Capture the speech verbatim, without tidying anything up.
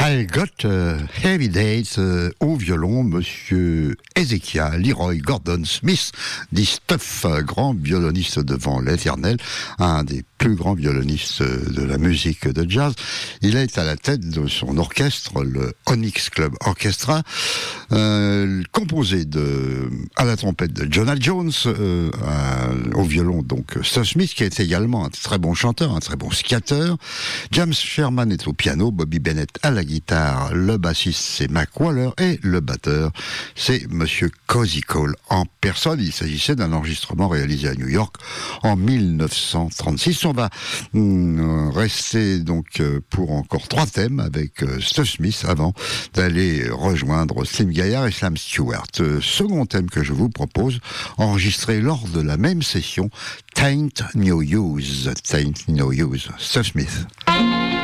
I got uh, heavy days uh, au violon, monsieur Ezekiel Leroy Gordon Smith, dit Stuff, grand violoniste devant l'éternel, un des plus grands violonistes de la musique de jazz. Il est à la tête de son orchestre, le Onyx Club Orchestra, euh, composé de, à la trompette de Jonah Jones, euh, à, au violon donc Stuff Smith, qui est également un très bon chanteur, un très bon skateur. James Sherman est au piano, Bobby Bennett à la guitare, le bassiste c'est Mac Waller et le batteur c'est monsieur Cozy Cole en personne. Il s'agissait d'un enregistrement réalisé à New York en mille neuf cent trente-six. On va hum, rester donc pour encore trois thèmes avec euh, Stuff Smith avant d'aller rejoindre Slim Gaillard et Slam Stewart. Euh, second thème que je vous propose, enregistré lors de la même session, Taint No Use, Taint No Use, Stuff Smith.